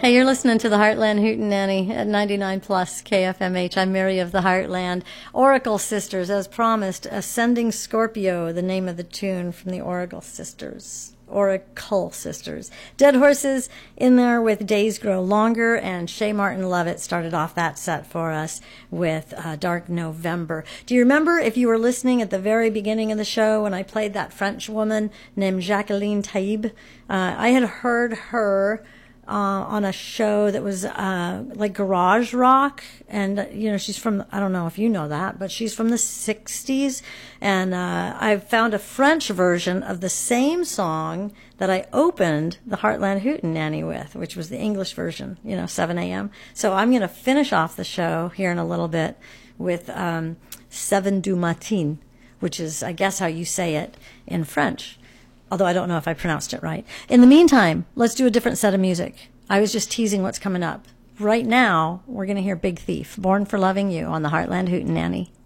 Hey, you're listening to the Heartland Hootenanny at 99 plus KFMH. I'm Mary of the Heartland. Oracle Sisters, as promised, Ascending Scorpio, the name of the tune from the Oracle Sisters. Oracle Sisters. Dead Horses in there with Days Grow Longer, and Shea Martin Lovett started off that set for us with Dark November. Do you remember, if you were listening at the very beginning of the show, when I played that French woman named Jacqueline Taïb? I had heard her on a show that was like garage rock, and she's from, I don't know if you know that, but she's from the 60s, and I found a French version of the same song that I opened the Heartland Hootenanny with, which was the English version, 7 a.m. So I'm going to finish off the show here in a little bit with 7 du matin, which is, I guess, how you say it in French. Although I don't know if I pronounced it right. In the meantime, let's do a different set of music. I was just teasing what's coming up. Right now, we're going to hear Big Thief, Born for Loving You on the Heartland Hootenanny.